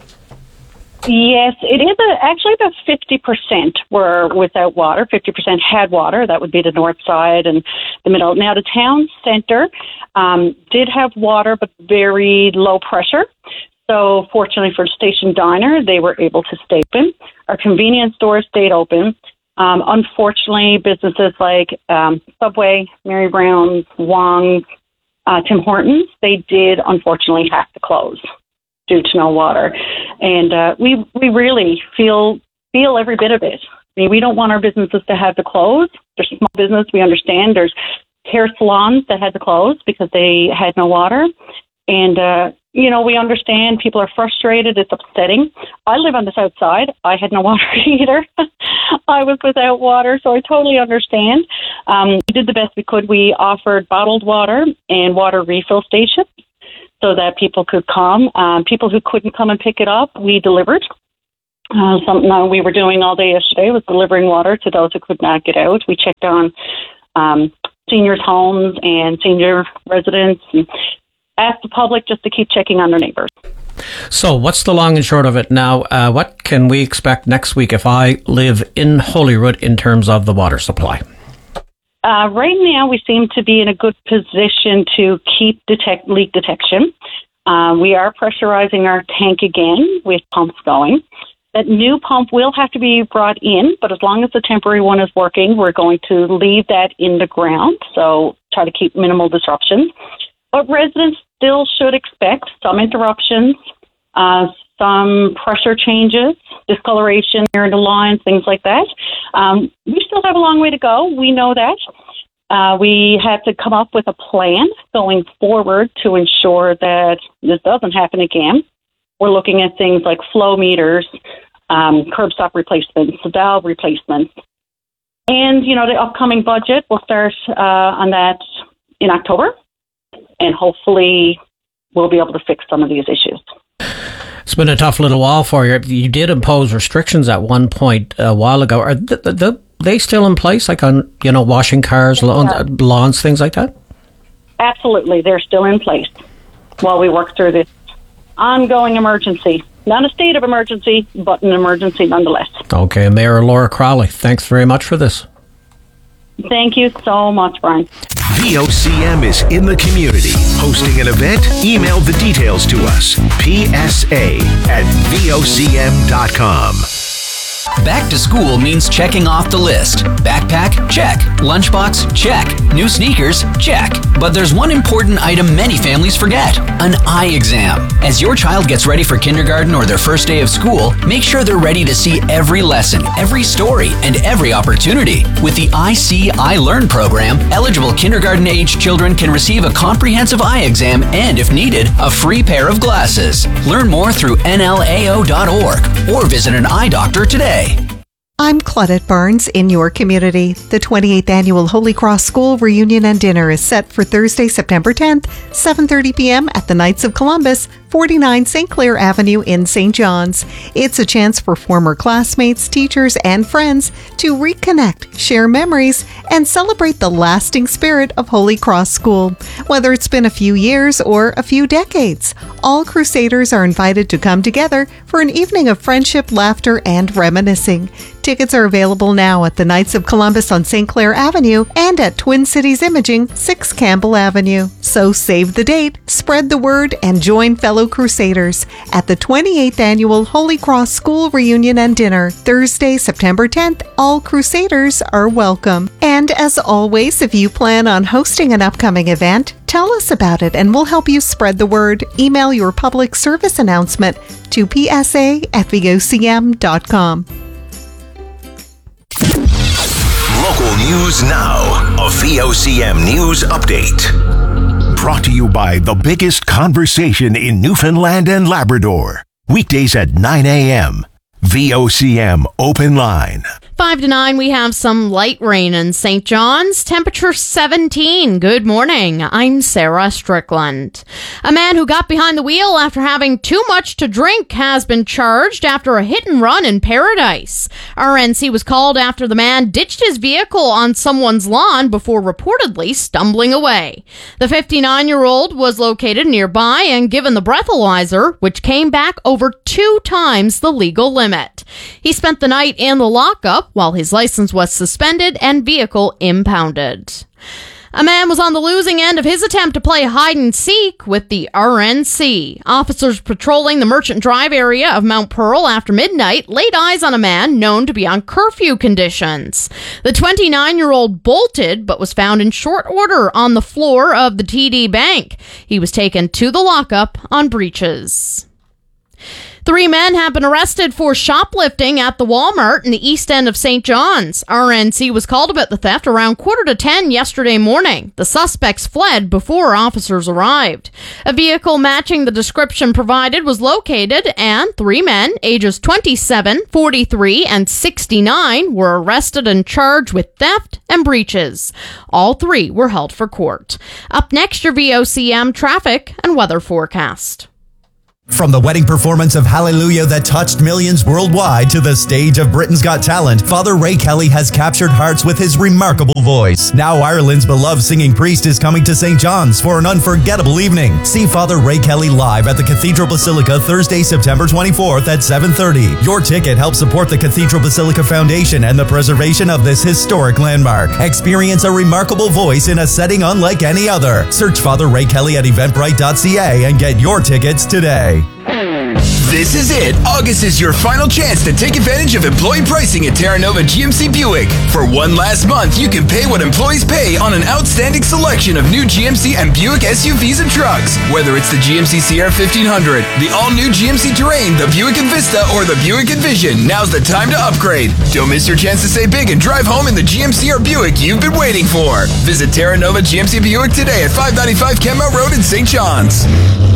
Yes, it is actually about 50% were without water. 50% had water. That would be the north side and the middle. Now, the town centre did have water, but very low pressure. So fortunately for the station diner, they were able to stay open. Our convenience stores stayed open. Unfortunately, businesses like Subway, Mary Brown's, Wong's, Tim Hortons, they did unfortunately have to close due to no water. And we really feel every bit of it. I mean, we don't want our businesses to have to close. There's small business, we understand. There's hair salons that had to close because they had no water. And, we understand people are frustrated. It's upsetting. I live on the south side. I had no water either. I was without water, so I totally understand. We did the best we could. We offered bottled water and water refill stations so that people could come. People who couldn't come and pick it up, we delivered. Something we were doing all day yesterday was delivering water to those who could not get out. We checked on seniors' homes and senior residents and asked the public just to keep checking on their neighbors. So what's the long and short of it now? What can we expect next week if I live in Holyrood in terms of the water supply? Right now, we seem to be in a good position to keep leak detection. We are pressurizing our tank again with pumps going. That new pump will have to be brought in, but as long as the temporary one is working, we're going to leave that in the ground, so try to keep minimal disruptions. But residents still should expect some interruptions, some pressure changes, discoloration near the lines, things like that. We still have a long way to go. We know that. We have to come up with a plan going forward to ensure that this doesn't happen again. We're looking at things like flow meters, curb stop replacements, valve replacements. And, the upcoming budget, we'll start on that in October. And hopefully we'll be able to fix some of these issues. It's been a tough little while for you. You did impose restrictions at one point a while ago. Are they still in place, like on, washing cars, lawns, things like that? Absolutely. They're still in place while we work through this ongoing emergency. Not a state of emergency, but an emergency nonetheless. Okay. Mayor Laura Crowley, thanks very much for this. Thank you so much, Brian. VOCM is in the community. Hosting an event? Email the details to us. PSA@VOCM.com. Back to school means checking off the list. Backpack? Check. Lunchbox? Check. New sneakers? Check. But there's one important item many families forget: an eye exam. As your child gets ready for kindergarten or their first day of school, make sure they're ready to see every lesson, every story, and every opportunity. With the I See, I Learn program, eligible kindergarten-age children can receive a comprehensive eye exam and, if needed, a free pair of glasses. Learn more through nlao.org or visit an eye doctor today. I'm Claudette Barnes in your community. The 28th Annual Holy Cross School Reunion and Dinner is set for Thursday, September 10th, 7:30 p.m. at the Knights of Columbus, 49 St. Clair Avenue in St. John's. It's a chance for former classmates, teachers, and friends to reconnect, share memories, and celebrate the lasting spirit of Holy Cross School. Whether it's been a few years or a few decades, all Crusaders are invited to come together for an evening of friendship, laughter, and reminiscing. Tickets are available now at the Knights of Columbus on St. Clair Avenue and at Twin Cities Imaging, 6 Campbell Avenue. So save the date, spread the word, and join fellow Crusaders at the 28th Annual Holy Cross School Reunion and Dinner, Thursday, September 10th. All Crusaders are welcome. And as always, if you plan on hosting an upcoming event, tell us about it and we'll help you spread the word. Email your public service announcement to psa@vocm.com. Local news now. A VOCM news update. Brought to you by the biggest conversation in Newfoundland and Labrador. Weekdays at 9 a.m. VOCM Open Line. 5 to 9, we have some light rain in St. John's. Temperature 17. Good morning. I'm Sarah Strickland. A man who got behind the wheel after having too much to drink has been charged after a hit and run in Paradise. RNC was called after the man ditched his vehicle on someone's lawn before reportedly stumbling away. The 59-year-old was located nearby and given the breathalyzer, which came back over 2 times the legal limit. He spent the night in the lockup while his license was suspended and vehicle impounded. A man was on the losing end of his attempt to play hide-and-seek with the RNC. Officers patrolling the Merchant Drive area of Mount Pearl after midnight laid eyes on a man known to be on curfew conditions. The 29-year-old bolted but was found in short order on the floor of the TD Bank. He was taken to the lockup on breaches. 3 men have been arrested for shoplifting at the Walmart in the east end of St. John's. RNC was called about the theft around 9:45 yesterday morning. The suspects fled before officers arrived. A vehicle matching the description provided was located, and 3 men, ages 27, 43, and 69, were arrested and charged with theft and breaches. All 3 were held for court. Up next, your VOCM traffic and weather forecast. From the wedding performance of Hallelujah that touched millions worldwide to the stage of Britain's Got Talent, Father Ray Kelly has captured hearts with his remarkable voice. Now Ireland's beloved singing priest is coming to St. John's for an unforgettable evening. See Father Ray Kelly live at the Cathedral Basilica Thursday, September 24th at 7:30. Your ticket helps support the Cathedral Basilica Foundation and the preservation of this historic landmark. Experience a remarkable voice in a setting unlike any other. Search Father Ray Kelly at eventbrite.ca and get your tickets today. This is it. August is your final chance to take advantage of employee pricing at Terra Nova GMC Buick. For one last month, you can pay what employees pay on an outstanding selection of new GMC and Buick SUVs and trucks. Whether it's the GMC Sierra 1500, the all-new GMC Terrain, the Buick Envista, or the Buick Envision, now's the time to upgrade. Don't miss your chance to save big and drive home in the GMC or Buick you've been waiting for. Visit Terra Nova GMC Buick today at 595 Kenmount Road in St. John's.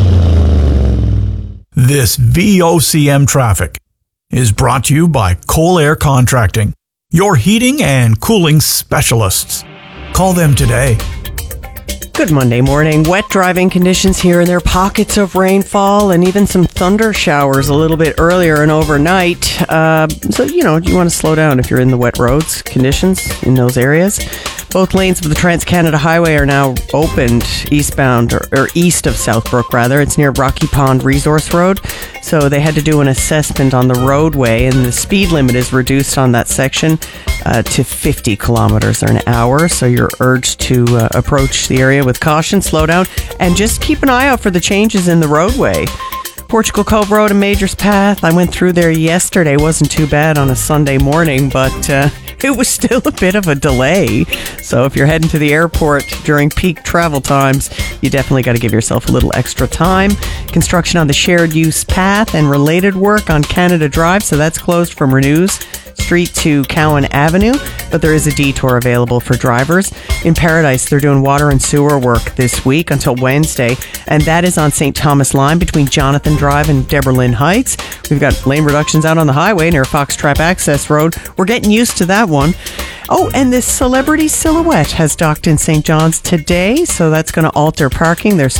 This VOCM traffic is brought to you by Coal Air Contracting, your heating and cooling specialists. Call them today. Good Monday morning. Wet driving conditions here, and there are pockets of rainfall and even some thunder showers a little bit earlier and overnight. So, you want to slow down if you're in the wet roads conditions in those areas. Both lanes of the Trans-Canada Highway are now opened eastbound, or east of Southbrook, rather. It's near Rocky Pond Resource Road. So they had to do an assessment on the roadway, and the speed limit is reduced on that section to 50 kilometers an hour. So you're urged to approach the area with caution, slow down, and just keep an eye out for the changes in the roadway. Portugal Cove Road and Majors Path. I went through there yesterday. Wasn't too bad on a Sunday morning, but it was still a bit of a delay. So if you're heading to the airport during peak travel times, you definitely got to give yourself a little extra time. Construction on the shared use path and related work on Canada Drive, so that's closed from Renews Street to Cowan Avenue, but there is a detour available for drivers. In Paradise, they're doing water and sewer work this week until Wednesday, and that is on St. Thomas Line between Jonathan Drive and Deborah Lynn Heights. We've got lane reductions out on the highway near Fox Trap Access Road. We're getting used to that one. Oh, and this Celebrity Silhouette has docked in St. John's today, so that's going to alter parking. There's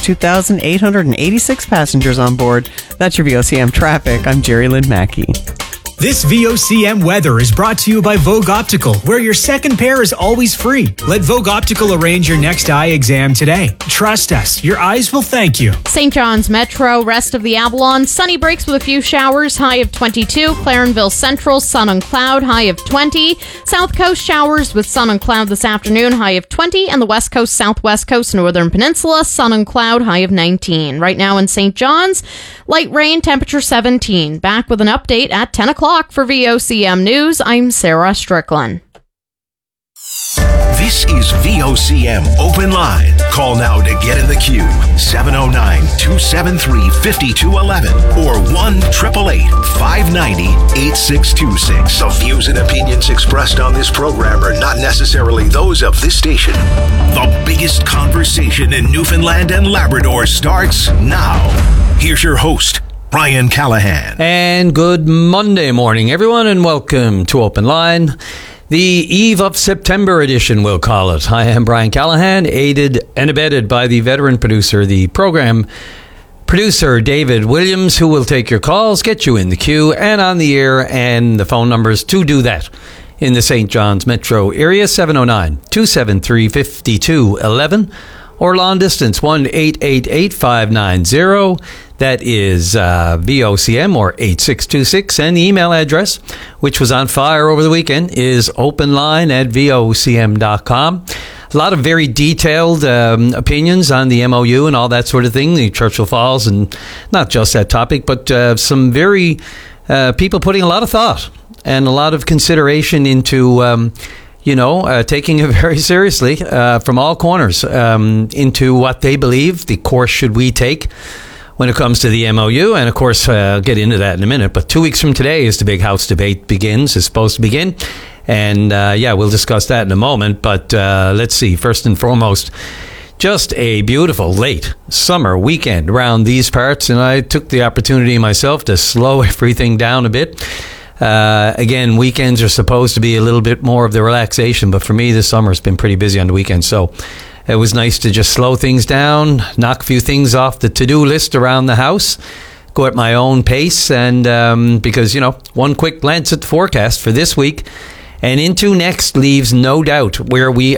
2,886 passengers on board. That's your VOCM traffic. I'm Jerry Lynn Mackey. This VOCM weather is brought to you by Vogue Optical, where your second pair is always free. Let Vogue Optical arrange your next eye exam today. Trust us, your eyes will thank you. St. John's Metro, rest of the Avalon, sunny breaks with a few showers, high of 22. Clarenville Central, sun and cloud, high of 20. South Coast showers with sun and cloud this afternoon, high of 20. And the West Coast, Southwest Coast, Northern Peninsula, sun and cloud, high of 19. Right now in St. John's, light rain, temperature 17. Back with an update at 10 o'clock. For VOCM News, I'm Sarah Strickland. This is VOCM Open Line. Call now to get in the queue. 709-273-5211 or 1-888-590-8626. The views and opinions expressed on this program are not necessarily those of this station. The biggest conversation in Newfoundland and Labrador starts now. Here's your host, Brian Callahan. And good Monday morning, everyone, and welcome to Open Line. The Eve of September edition, we'll call it. I am Brian Callahan, aided and abetted by the veteran producer, the program producer, David Williams, who will take your calls, get you in the queue and on the air, and the phone numbers to do that in the St. John's metro area, 709-273-5211, or long distance, 1-888-590. That is VOCM or 8626. And the email address, which was on fire over the weekend, is openline@vocm.com. A lot of very detailed opinions on the MOU and all that sort of thing, the Churchill Falls, and not just that topic, but some very people putting a lot of thought and a lot of consideration into taking it very seriously from all corners into what they believe the course should we take when it comes to the MOU. And of course, I'll get into that in a minute. But 2 weeks from today is the big House debate is supposed to begin. And we'll discuss that in a moment. But let's see. First and foremost, just a beautiful late summer weekend around these parts. And I took the opportunity myself to slow everything down a bit. Again, weekends are supposed to be a little bit more of the relaxation, but for me this summer has been pretty busy on the weekends, so it was nice to just slow things down, knock a few things off the to-do list around the house, go at my own pace, and because, one quick glance at the forecast for this week and into next leaves no doubt where we